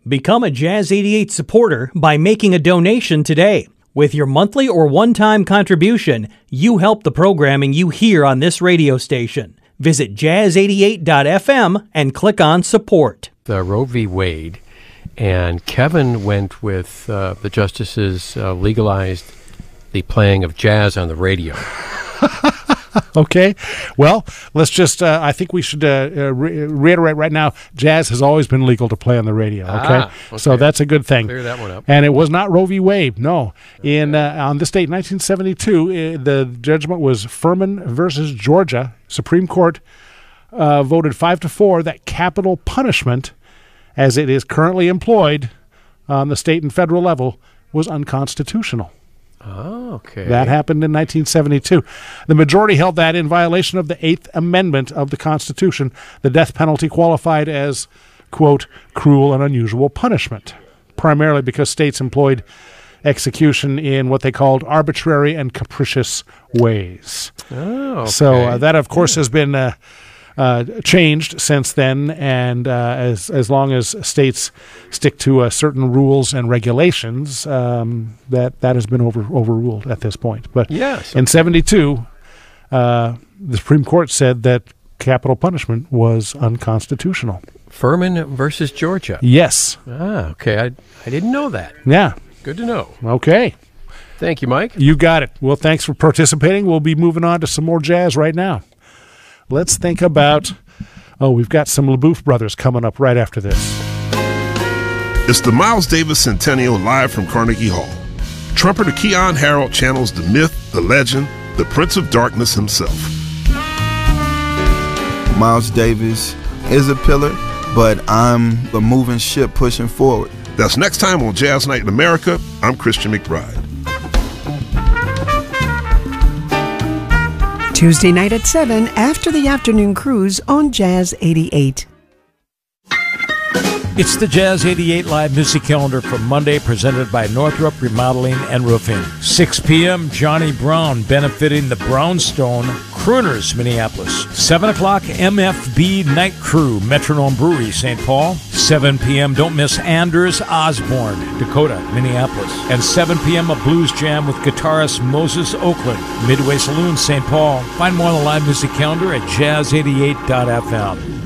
Become a Jazz 88 supporter by making a donation today. With your monthly or one-time contribution, you help the programming you hear on this radio station. Visit jazz88.fm and click on support. The Roe v. Wade, and Kevin went with the justices legalized the playing of jazz on the radio. Okay. Well, let's just, I think we should reiterate right now, jazz has always been legal to play on the radio. Okay. So that's a good thing. Clear that one up. And it was not Roe v. Wade. No. On this date, 1972, the judgment was Furman versus Georgia. Supreme Court voted 5-4 that capital punishment, as it is currently employed on the state and federal level, was unconstitutional. Oh, okay. That happened in 1972. The majority held that in violation of the 8th Amendment of the Constitution, the death penalty qualified as, quote, cruel and unusual punishment, primarily because states employed execution in what they called arbitrary and capricious ways. Oh, okay. So that, of course, has been changed since then, and as long as states stick to certain rules and regulations, that has been overruled at this point. But yes, in 72, the Supreme Court said that capital punishment was unconstitutional. Furman versus Georgia. Yes. Ah, okay. I didn't know that. Yeah. Good to know. Okay. Thank you, Mike. You got it. Well, thanks for participating. We'll be moving on to some more jazz right now. Let's think about, we've got some LaBouffe Brothers coming up right after this. It's the Miles Davis Centennial live from Carnegie Hall. Trumpeter Keyon Harrold channels the myth, the legend, the Prince of Darkness himself. Miles Davis is a pillar, but I'm the moving ship pushing forward. That's next time on Jazz Night in America. I'm Christian McBride. Tuesday night at 7 after the afternoon cruise on Jazz 88. It's the Jazz 88 live music calendar for Monday, presented by Northrop Remodeling and Roofing. 6 p.m., Johnny Brown benefiting the Brownstone Crooners, Minneapolis. 7 o'clock, MFB Night Crew, Metronome Brewery, St. Paul. 7 p.m., don't miss Anders Osborne, Dakota, Minneapolis. And 7 p.m., a blues jam with guitarist Moses Oakland, Midway Saloon, St. Paul. Find more on the live music calendar at jazz88.fm.